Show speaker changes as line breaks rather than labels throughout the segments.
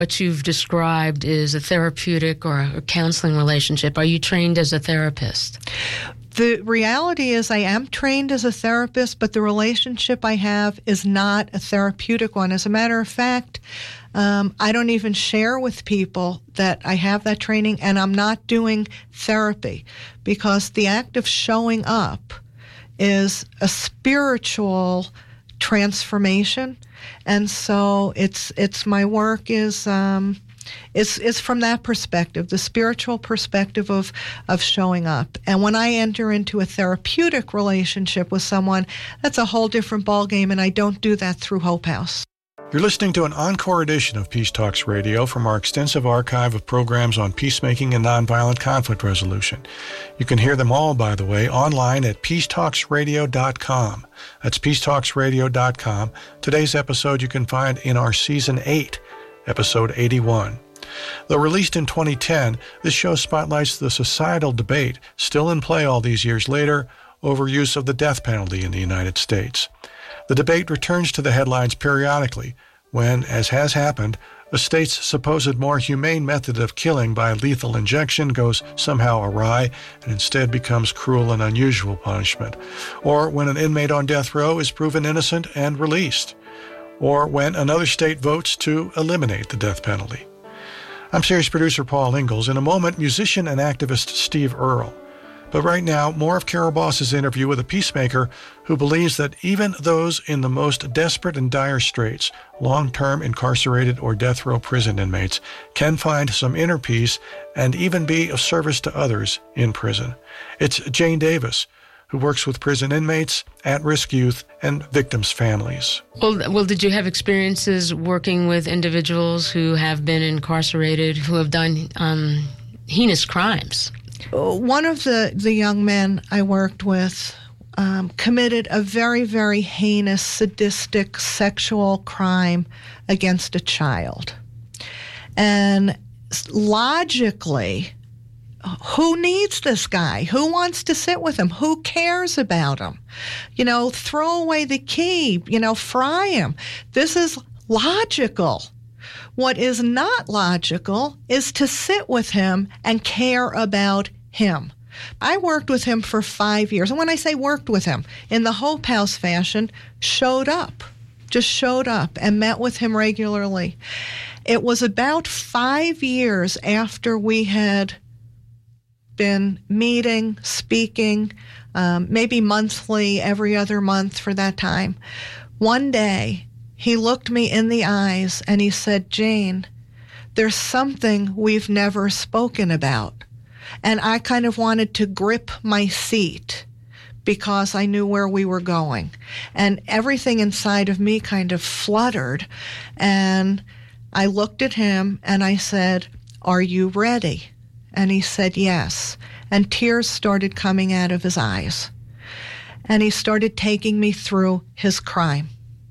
What you've described is a therapeutic or a counseling relationship. Are you trained as a therapist?
The reality is I am trained as a therapist, but the relationship I have is not a therapeutic one. As a matter of fact, I don't even share with people that I have that training, and I'm not doing therapy because the act of showing up is a spiritual transformation. And so it's my work is from that perspective, the spiritual perspective of showing up. And when I enter into a therapeutic relationship with someone, that's a whole different ballgame, and I don't do that through Hope House.
You're listening to an encore edition of Peace Talks Radio from our extensive archive of programs on peacemaking and nonviolent conflict resolution. You can hear them all, by the way, online at peacetalksradio.com. That's peacetalksradio.com. Today's episode you can find in our Season 8, Episode 81. Though released in 2010, this show spotlights the societal debate, still in play all these years later, over use of the death penalty in the United States. The debate returns to the headlines periodically when, as has happened, a state's supposed more humane method of killing by lethal injection goes somehow awry and instead becomes cruel and unusual punishment, or when an inmate on death row is proven innocent and released, or when another state votes to eliminate the death penalty. I'm series producer Paul Ingalls. In a moment, musician and activist Steve Earle. But right now, more of Carol Boss's interview with a peacemaker who believes that even those in the most desperate and dire straits, long-term incarcerated or death row prison inmates, can find some inner peace and even be of service to others in prison. It's Jane Davis, who works with prison inmates, at-risk youth, and victims' families.
Well, did you have experiences working with individuals who have been incarcerated, who have done heinous crimes?
One of the young men I worked with committed a very, very heinous, sadistic sexual crime against a child. And logically, who needs this guy? Who wants to sit with him? Who cares about him? Throw away the key, fry him. This is logical. What is not logical is to sit with him and care about him. I worked with him for 5 years. And when I say worked with him, in the Hope House fashion, just showed up and met with him regularly. It was about 5 years after we had been meeting, speaking, maybe monthly, every other month for that time. One day, he looked me in the eyes and he said, "Jane, there's something we've never spoken about." And I kind of wanted to grip my seat because I knew where we were going. And everything inside of me kind of fluttered. And I looked at him and I said, "Are you ready?" And he said, "Yes." And tears started coming out of his eyes. And he started taking me through his crime.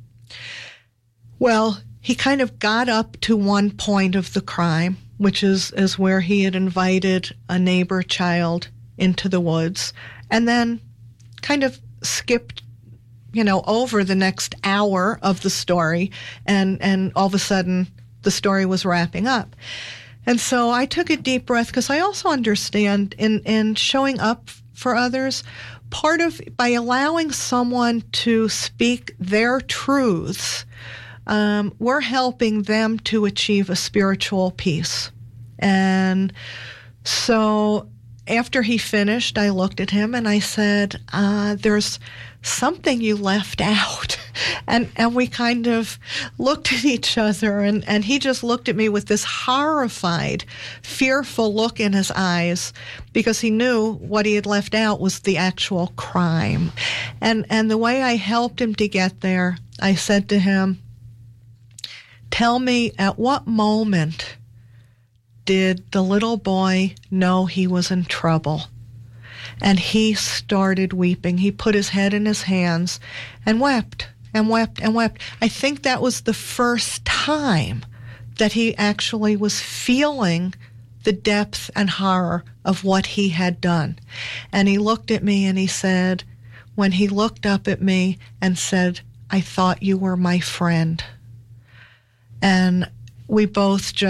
Well, he kind of got up to one point of the crime, which is where he had invited a neighbor child into the woods, and then kind of skipped, over the next hour of the story, and all of a sudden the story was wrapping up. And so I took a deep breath because I also understand in showing up for others, part of by allowing someone to speak their truths, we're helping them to achieve a spiritual peace. And so after he finished, I looked at him and I said, "There's something you left out." And we kind of looked at each other, and he just looked at me with this horrified, fearful look in his eyes because he knew what he had left out was the actual crime. And the way I helped him to get there, I said to him, "Tell me, at what moment did the little boy know he was in trouble?" And he started weeping. He put his head in his hands and wept and wept and wept. I think that was the first time that he actually was feeling the depth and horror of what he had done. And he looked at me and he said, when he looked up at me and said, "I thought you were my friend." And we both just